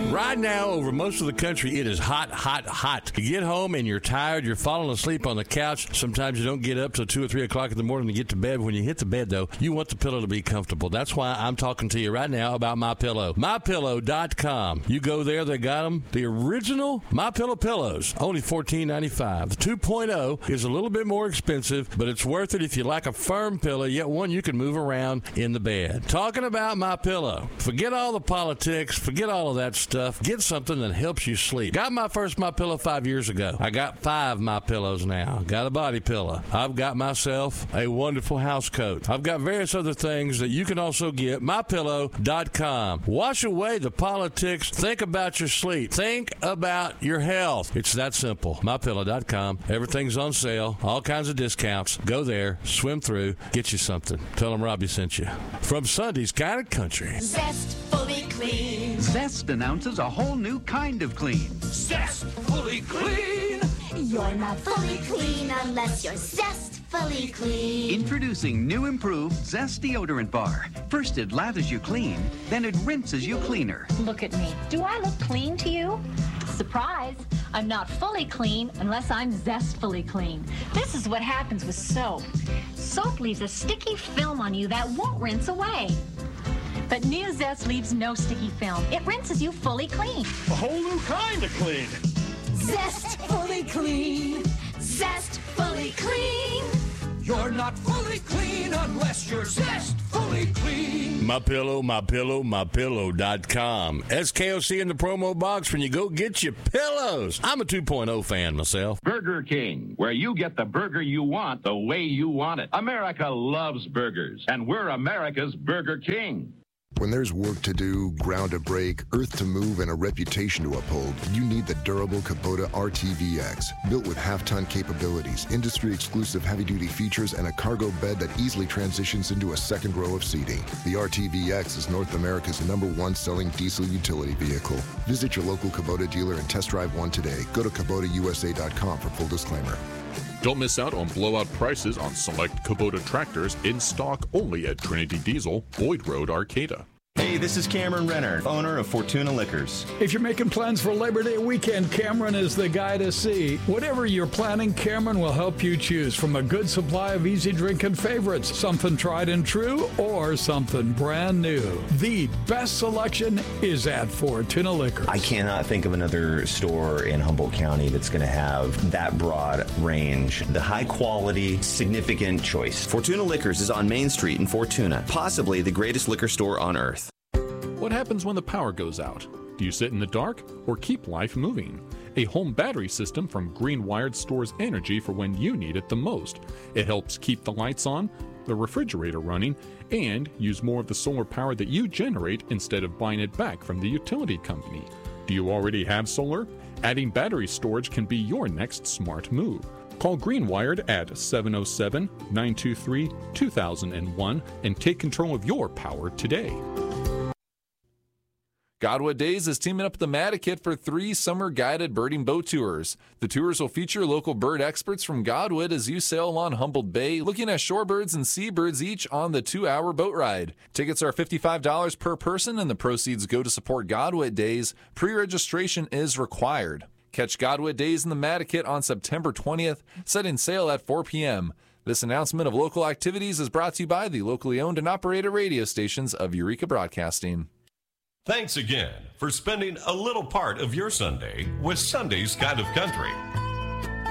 Right now, over most of the country, it is hot, hot, hot. You get home and you're tired, you're falling asleep on the couch. Sometimes you don't get up till 2 or 3 o'clock in the morning to get to bed. When you hit the bed, though, you want the pillow to be comfortable. That's why I'm talking to you right now about MyPillow. MyPillow.com. You go there, they got them. The original MyPillow pillows, only $14.95. The 2.0 is a little bit more expensive, but it's worth it if you like a firm pillow, yet one you can move around in the bed. Talking about MyPillow. Forget all the politics. Forget all of that stuff. Get something that helps you sleep. Got my first MyPillow 5 years ago. I got 5 MyPillows now. Got a body pillow. I've got myself a wonderful house coat. I've got various other things that you can also get. MyPillow.com. Wash away the politics. Think about your sleep. Think about your health. It's that simple. MyPillow.com. Everything's on sale. All kinds of discounts. Go there. Swim through. Get you something. Tell them Robbie sent you. From Sunday's Kind of Country. Zest fully clean. Zest announces a whole new kind of clean. Zest fully clean. You're not fully clean unless you're zestfully clean. Introducing new improved Zest deodorant bar. First it lathers you clean, then it rinses you cleaner. Look at me. Do I look clean to you? Surprise! I'm not fully clean unless I'm zestfully clean. This is what happens with soap. Soap leaves a sticky film on you that won't rinse away. But new Zest leaves no sticky film. It rinses you fully clean. A whole new kind of clean. Zest fully clean. Zest fully clean. You're not fully clean unless you're zest fully clean. MyPillow, MyPillow, MyPillow.com. SKOC in the promo box when you go get your pillows. I'm a 2.0 fan myself. Burger King, where you get the burger you want the way you want it. America loves burgers, and we're America's Burger King. When there's work to do, ground to break, earth to move, and a reputation to uphold, you need the durable Kubota RTVX. Built with half-ton capabilities, industry-exclusive heavy-duty features, and a cargo bed that easily transitions into a second row of seating. The RTVX is North America's #1 selling diesel utility vehicle. Visit your local Kubota dealer and test drive one today. Go to KubotaUSA.com for full disclaimer. Don't miss out on blowout prices on select Kubota tractors in stock only at Trinity Diesel, Boyd Road, Arcata. Hey, this is Cameron Renner, owner of Fortuna Liquors. If you're making plans for Labor Day weekend, Cameron is the guy to see. Whatever you're planning, Cameron will help you choose from a good supply of easy drinking favorites, something tried and true or something brand new. The best selection is at Fortuna Liquors. I cannot think of another store in Humboldt County that's going to have that broad range, the high quality, significant choice. Fortuna Liquors is on Main Street in Fortuna, possibly the greatest liquor store on earth. What happens when the power goes out? Do you sit in the dark or keep life moving? A home battery system from Green Wired stores energy for when you need it the most. It helps keep the lights on, the refrigerator running, and use more of the solar power that you generate instead of buying it back from the utility company. Do you already have solar? Adding battery storage can be your next smart move. Call Greenwired at 707-923-2001 and take control of your power today. Godwood Days is teaming up with the Matakit for 3 summer guided birding boat tours. The tours will feature local bird experts from Godwood as you sail along Humboldt Bay, looking at shorebirds and seabirds each on the 2-hour boat ride. Tickets are $55 per person and the proceeds go to support Godwood Days. Pre-registration is required. Catch Godwood Days in the Matakit on September 20th, setting sail at 4 p.m. This announcement of local activities is brought to you by the locally owned and operated radio stations of Eureka Broadcasting. Thanks again for spending a little part of your Sunday with Sunday's Kind of Country.